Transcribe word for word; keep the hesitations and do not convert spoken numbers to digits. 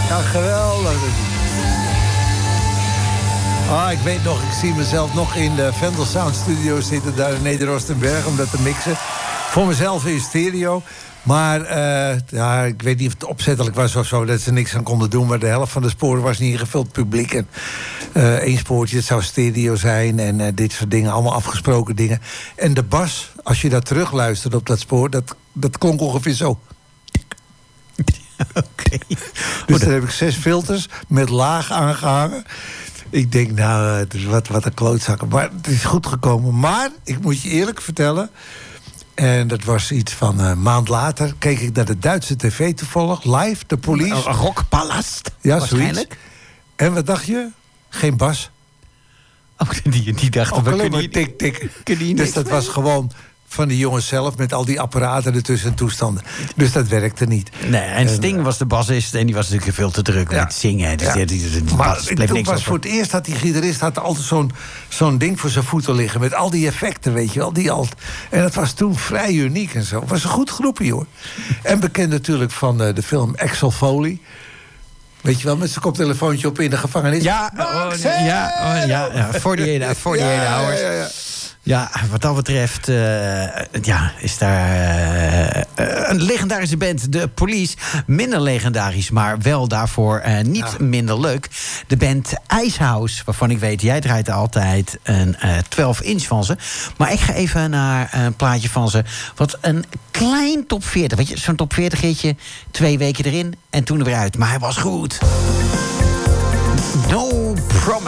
Ja, geweldig. Ah, ik weet nog, ik zie mezelf nog in de Vendel Sound Studio zitten... daar in Neder-Oostenberg, om dat te mixen. Voor mezelf in stereo. Maar uh, ja, ik weet niet of het opzettelijk was of zo... dat ze niks aan konden doen, maar de helft van de sporen was niet ingevuld publiek. En uh, één spoortje, het zou stereo zijn en uh, dit soort dingen. Allemaal afgesproken dingen. En de bas, als je dat terugluistert op dat spoor... dat, dat klonk ongeveer zo. Oké. Okay. Dus daar heb ik zes filters met laag aangehangen. Ik denk, nou, het is wat, wat een klootzakken. Maar het is goed gekomen. Maar, ik moet je eerlijk vertellen... en dat was iets van een maand later... keek ik naar de Duitse tv toevallig, live, de police. Een rockpalast, ja, waarschijnlijk. Zoiets. En wat dacht je? Geen bas. Oh, die, die dachten, Ook we alleen kunnen maar tik, tik. Kunnen Dus dat was gewoon van die jongens zelf... met al die apparaten ertussen en toestanden. Dus dat werkte niet. Nee, en Sting en, was de bassist... en die was natuurlijk veel te druk ja. met zingen. Dus ja. die, die, die, die maar bas bleef toen niks was over. voor het eerst dat die gitarist... had altijd zo'n zo'n ding voor zijn voeten liggen... met al die effecten, weet je wel. Die alt. En dat was toen vrij uniek en zo. Het was een goed groepje, hoor. En bekend natuurlijk van uh, de film Axel Foley... Weet je wel, met zijn koptelefoontje op in de gevangenis. Ja, oh, ja, oh, ja, ja, forty-eight hours. Ja, ja, ja. Ja, wat dat betreft uh, ja, is daar uh, een legendarische band, de Police. Minder legendarisch, maar wel daarvoor uh, niet ja. minder leuk. De band Icehouse, waarvan ik weet, jij draait altijd een uh, twaalf inch van ze. Maar ik ga even naar een plaatje van ze. Wat een klein top veertig, weet je, zo'n top veertig hitje. Twee weken erin en toen er weer uit. Maar hij was goed. No Promise.